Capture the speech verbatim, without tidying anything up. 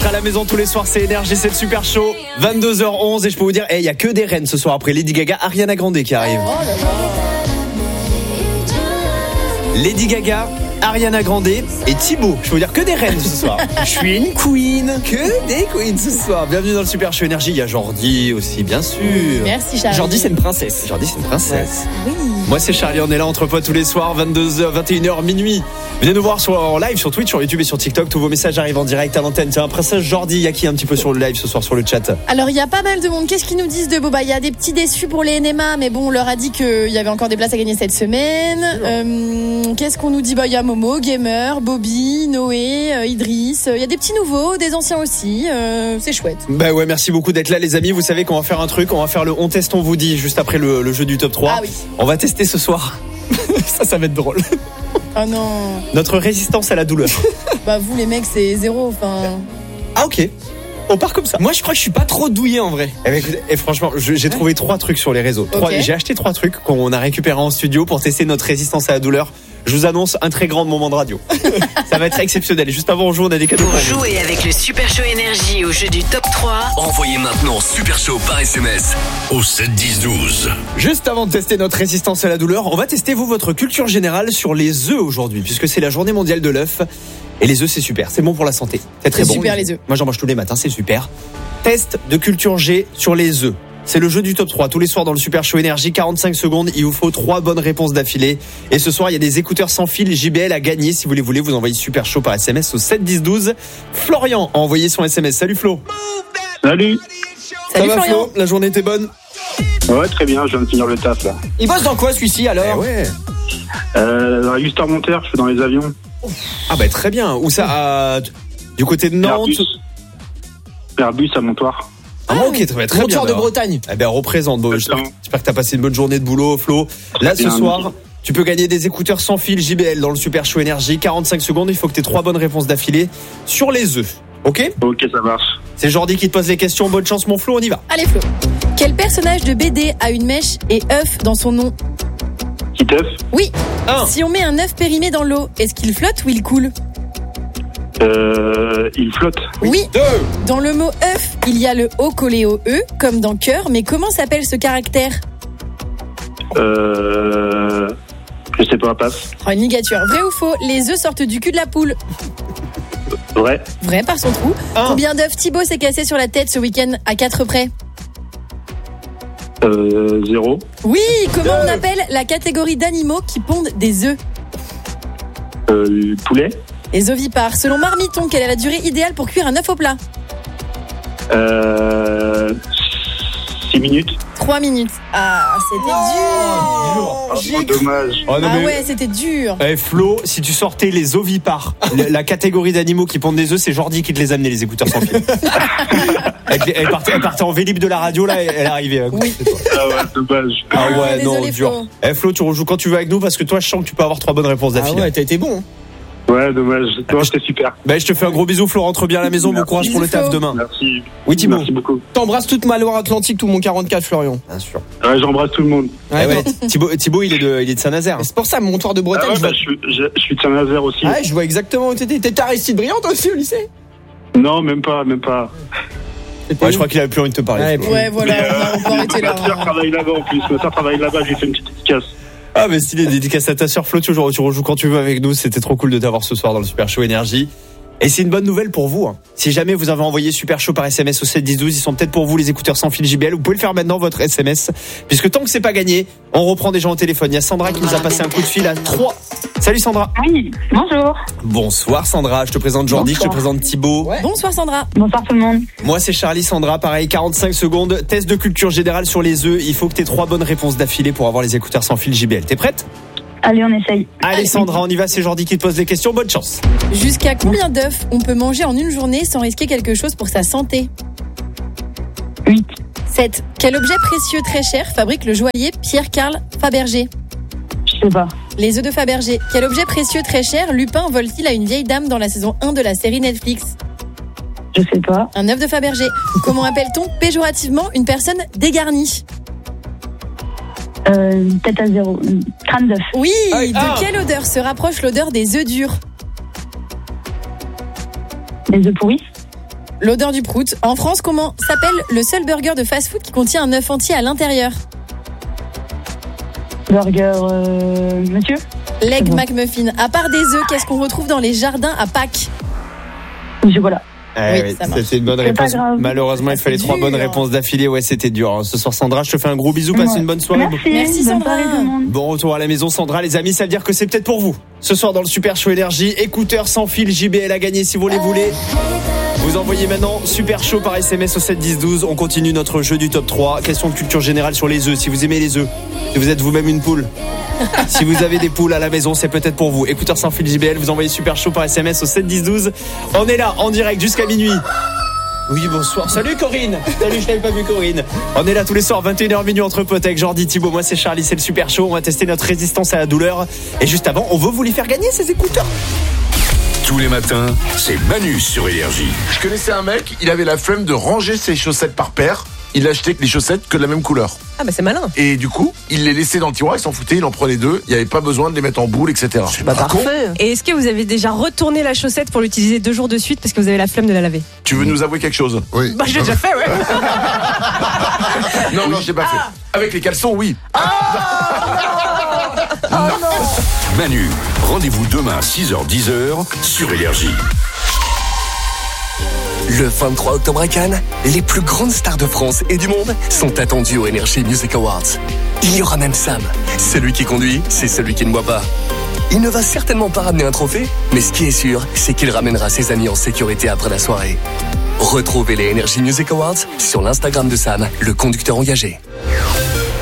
à la maison tous les soirs, c'est Énergie, c'est le super show. vingt-deux heures onze et je peux vous dire, il hey, y a que des reines ce soir après Lady Gaga, Ariana Grande qui arrive. Oh là là. Lady Gaga, Ariana Grande et Thibaut. Je peux vous dire que des reines ce soir. Je suis une queen. Que des queens ce soir. Bienvenue dans le super show Énergie. Il y a Jordi aussi, bien sûr. Merci Charlie. Jordi, c'est une princesse. Jordi, c'est une princesse. Oui. Moi, c'est Charlie. On est là entre potes tous les soirs, vingt-deux heures, vingt et une heures, minuit. Venez nous voir sur, en live sur Twitch, sur YouTube et sur TikTok. Tous vos messages arrivent en direct à l'antenne. Tiens, princesse Jordi, il y a qui un petit peu sur le live ce soir sur le chat? Alors il y a pas mal de monde. Qu'est-ce qu'ils nous disent de beau? Bah il y a des petits déçus pour les N M A, mais bon on leur a dit qu'il y avait encore des places à gagner cette semaine. Euh, qu'est-ce qu'on nous dit? Bah il y a Momo, Gamer, Bobby, Noé, euh, Idriss. Il euh, y a des petits nouveaux, des anciens aussi. Euh, c'est chouette. Bah ouais, merci beaucoup d'être là les amis. Vous savez qu'on va faire un truc, on va faire le on teste on vous dit juste après le, le jeu du top trois. Ah oui. On va tester ce soir. ça, ça va être drôle. Oh non. Notre résistance à la douleur. Bah vous les mecs c'est zéro. Enfin. Ah ok. On part comme ça. Moi, je crois que je suis pas trop douillé en vrai. Eh ben, écoutez, et franchement, je, j'ai trouvé trois trucs sur les réseaux. Trois, Okay. J'ai acheté trois trucs qu'on a récupérés en studio pour tester notre résistance à la douleur. Je vous annonce un très grand moment de radio. Ça va être exceptionnel. Et juste avant on joue, on a des cadeaux Pour pour vous. jouer avec le Super Show Énergie au jeu du top trois, Envoyez maintenant Super Show par S M S au sept dix douze. Juste avant de tester notre résistance à la douleur, on va tester vous votre culture générale sur les œufs aujourd'hui, puisque c'est la journée mondiale de l'œuf. Et les œufs c'est super, c'est bon pour la santé. C'est très C'est bon. super, les œufs. Moi j'en mange tous les matins, c'est super. Test de culture G sur les œufs. C'est le jeu du top trois tous les soirs dans le Super Show Énergie, quarante-cinq secondes, il vous faut trois bonnes réponses d'affilée. Et ce soir, il y a des écouteurs sans fil J B L à gagner. Si vous les voulez, vous envoyez Super Show par S M S au sept dix douze. Florian a envoyé son S M S. Salut Flo. Salut. Salut Ça va Florian. Flo? La journée était bonne? Ouais, très bien, je viens de finir le taf là. Il bosse dans quoi celui-ci alors? Eh ouais. Euh, dans Auguste Monteur, je suis dans les avions. Ah bah très bien. Où ça à... Du côté de Nantes? Airbus. Airbus à Montoire. Ah, ok, très, très bien. Monteur de bah. Bretagne. Eh ben représente. Bon, j'espère, j'espère que t'as passé une bonne journée de boulot, Flo. Là, ce bien, soir, merci. tu peux gagner des écouteurs sans fil J B L dans le Super Show Énergie. quarante-cinq secondes. Il faut que t'aies trois bonnes réponses d'affilée sur les œufs. Ok? Ok, ça marche. C'est Jordi qui te pose les questions. Bonne chance, mon Flo. On y va. Allez Flo. Quel personnage de B D a une mèche et œuf dans son nom? Petit œuf. Oui. Un. Si on met un œuf périmé dans l'eau, est-ce qu'il flotte ou il coule? Euh, il flotte. Oui. Deux. Dans le mot œuf, il y a le O collé au E, comme dans cœur, mais comment s'appelle ce caractère? Euh, je sais pas, passe. Oh, une ligature. Vrai ou faux? Les œufs sortent du cul de la poule. Vrai. Vrai par son trou. Un. Combien d'œufs Thibaut s'est cassé sur la tête ce week-end à quatre près? Euh, zéro. Oui. Comment on appelle la catégorie d'animaux qui pondent des œufs? Euh, poulet. Les ovipares. Selon Marmiton, quelle est la durée idéale pour cuire un œuf au plat? Euh, six minutes. Trois minutes. Ah, c'était dur. Oh, dommage. Oh, non, Ah mais- ouais, c'était dur. Eh, Flo, si tu sortais les ovipares, la, la catégorie d'animaux qui pondent des œufs, c'est Jordi qui te les a amenés, les écouteurs sans fil. elle, elle partait, elle partait en vélib de la radio, là, et elle arrivait. À Oui. Ah ouais, dommage. Ah ouais, Désolé, non, Flo. dur. Eh Flo, tu rejoues quand tu veux avec nous parce que toi, je sens que tu peux avoir trois bonnes réponses Ah d'affilée. ouais, t'as été bon. Ouais, dommage. Toi, c'était super. Ben, je te fais un gros bisou, Flo, rentre bien à la maison, bon Merci. courage pour le taf Bisous, Flo. demain. Merci. Oui, Thibaut. Merci beaucoup. T'embrasses toute ma Loire-Atlantique, tout mon quarante-quatre, Florian. Bien sûr. Ouais, j'embrasse tout le monde. Eh ouais, Thibaut, Thibaut, il est de, il est de Saint-Nazaire. C'est pour ça, mon tour de Ah Bretagne, ouais, je, bah, vois... je, suis, je, je suis de Saint-Nazaire aussi. Ouais, je vois exactement où t'étais. T'étais Aristide Briand toi aussi au lycée? Non, même pas, même pas. Ouais, je crois qu'il avait plus envie de te parler. Ouais, Flo. Ouais, voilà, on a- on peut arrêter là. Ma soeur travaille là-bas en plus. Ma soeur travaille là-bas, j'ai fait une petite dédicace. Ah, mais stylé, dédicace à ta sœur Flo, tu, rejoues- tu rejoues quand tu veux avec nous. C'était trop cool de t'avoir ce soir dans le Super Show Énergie. Et c'est une bonne nouvelle pour vous. Hein. Si jamais vous avez envoyé Super Show par S M S au sept dix douze, ils sont peut-être pour vous les écouteurs sans fil J B L. Vous pouvez le faire maintenant, votre S M S. Puisque tant que c'est pas gagné, on reprend des gens au téléphone. Il y a Sandra qui nous a passé un coup de fil à trois. Salut Sandra. Oui, bonjour. Bonsoir Sandra, je te présente Jordi, je te Bonsoir. présente Thibaut. Ouais. Bonsoir Sandra. Bonsoir tout le monde. Moi c'est Charlie. Sandra, pareil, quarante-cinq secondes. Test de culture générale sur les œufs. Il faut que tu aies trois bonnes réponses d'affilée pour avoir les écouteurs sans fil J B L. T'es prête? Allez, on essaye. Allez Sandra, on y va, c'est Jordi qui te pose les questions. Bonne chance. Jusqu'à combien d'œufs on peut manger en une journée sans risquer quelque chose pour sa santé? huit. sept. Quel objet précieux très cher fabrique le joaillier Pierre-Carl Fabergé? Je sais pas. Les œufs de Fabergé. Quel objet précieux très cher Lupin vole-t-il à une vieille dame dans la saison un de la série Netflix? Je sais pas. Un œuf de Fabergé. Comment appelle-t-on péjorativement une personne dégarnie? Euh, tête à zéro. Crâne d'œuf. Oui, Ah, de ah. quelle odeur se rapproche l'odeur des œufs durs? Les œufs pourris. L'odeur du prout. En France, comment s'appelle le seul burger de fast-food qui contient un œuf entier à l'intérieur? Burger, euh, monsieur. L'egg Bon. McMuffin. À part des œufs, qu'est-ce qu'on retrouve dans les jardins à Pâques? Du chocolat. Ah Oui, oui, ça marche. c'était une bonne C'est pas réponse. grave. Malheureusement, il Ça, fallait c'est trois dur. bonnes réponses d'affilée. Ouais, c'était dur. hein. Ce soir, Sandra, je te fais un gros bisou. Passe Ouais. une bonne soirée. Merci. Merci, Bonne Sandra. soirée, tout le monde. Bon retour à la maison, Sandra. Les amis, ça veut dire que c'est peut-être pour vous. Ce soir, dans le Super Show Énergie, écouteurs sans fil, J B L a gagné si vous les voulez. Vous envoyez maintenant Super Show par S M S au sept dix douze. On continue notre jeu du top trois. Question de culture générale sur les œufs. Si vous aimez les œufs, si vous êtes vous-même une poule, si vous avez des poules à la maison, c'est peut-être pour vous. Écouteurs sans fil, J B L, vous envoyez Super Show par S M S au sept dix douze. On est là, en direct, jusqu'à minuit. Oui, bonsoir. Salut Corinne. Salut, je t'avais pas vu Corinne. On est là tous les soirs, vingt et une heures minuit entre potes avec Jordi, Thibaut. Moi, c'est Charlie, c'est le Super Show. On va tester notre résistance à la douleur. Et juste avant, on veut vous les faire gagner, ces écouteurs. Tous les matins, c'est Manu sur Énergie. Je connaissais un mec, il avait la flemme de ranger ses chaussettes par paire. Il achetait que les chaussettes que de la même couleur. Ah bah c'est malin. Et du coup, il les laissait dans le tiroir, il s'en foutait, il en prenait deux. Il n'y avait pas besoin de les mettre en boule, et cetera. C'est Bah pas con. parfait. Et est-ce que vous avez déjà retourné la chaussette pour l'utiliser deux jours de suite parce que vous avez la flemme de la laver? Tu veux nous avouer quelque chose? Oui. Bah j'ai déjà fait, ouais. Non, non, je l'ai pas fait. Avec les caleçons, oui. Manu, rendez-vous demain six heures dix sur Énergie. Le vingt-trois octobre à Cannes, les plus grandes stars de France et du monde sont attendues au Energy Music Awards. Il y aura même Sam. Celui qui conduit, c'est celui qui ne boit pas. Il ne va certainement pas ramener un trophée, mais ce qui est sûr, c'est qu'il ramènera ses amis en sécurité après la soirée. Retrouvez les Energy Music Awards sur l'Instagram de Sam, le conducteur engagé.